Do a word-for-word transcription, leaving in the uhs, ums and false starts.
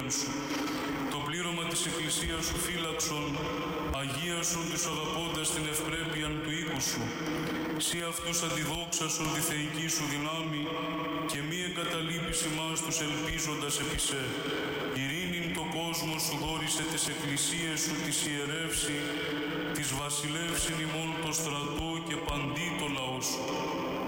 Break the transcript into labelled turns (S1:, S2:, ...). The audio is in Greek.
S1: αγγέλους σου. Το πλήρωμα της Εκκλησίας σου φύλαξον, αγίασον τους αγαπώντας την ευπρέπειαν του οίκου σου. Σύ αυτούς αντιδόξασον τη θεϊκή σου δυνάμει και μη εγκαταλείπεις ημάς τους ελπίζοντας επί σε. Ειρήνην το κόσμο σου δόρισε τις εκκλησίες σου της ιερεύσει, της βασιλεύσιν ημών το στρατό και παντί το λαό σου.